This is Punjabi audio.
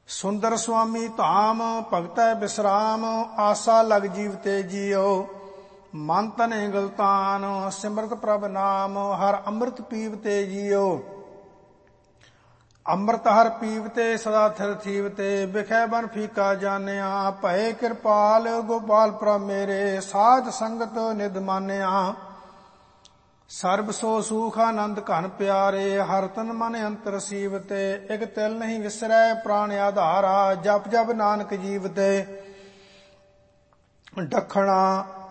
ਸੁੰਦਰ ਸੁਆਮੀ ਧਾਮ ਭਗਤੈ ਬਿਸਰਾਮ, ਆਸਾ ਲਗ ਜੀਵ ਤੇ ਜੀਉ। ਮਨ ਤਨੈ ਗਲਤਾਨ ਸਿਮਰਤ ਪ੍ਰਭ ਨਾਮ, ਹਰ ਅੰਮ੍ਰਿਤ ਪੀਵ ਤੇ ਜੀਉ। ਅੰਮ੍ਰਿਤ ਹਰ ਪੀਵ ਤੇ ਸਦਾ ਥਿਰ ਥੀਵ ਤੇ, ਬਿਖੈ ਬਨ ਫੀਕਾ ਜਾਣਿਆ। ਭਏ ਕਿਰਪਾਲ ਗੋਪਾਲ ਪ੍ਰਭ ਮੇਰੇ, ਸਾਧ ਸੰਗਤ ਨਿਧ ਮਾਨਿਆ। ਸਰਬ ਸੋ ਸੂਖ ਆਨੰਦ ਘਨ ਪਿਆਰੇ, ਹਰ ਤਨ ਮਨ ਅੰਤਰ ਸੀਵ ਤੇ। ਇਕ ਤਿਲ ਨਹੀਂ ਵਿਸਰੈ ਪ੍ਰਾਣ ਆਧਾਰਾ, ਜਪ ਜਪ ਨਾਨਕ ਜੀਵ ਤੇ। ਡਖਣਾ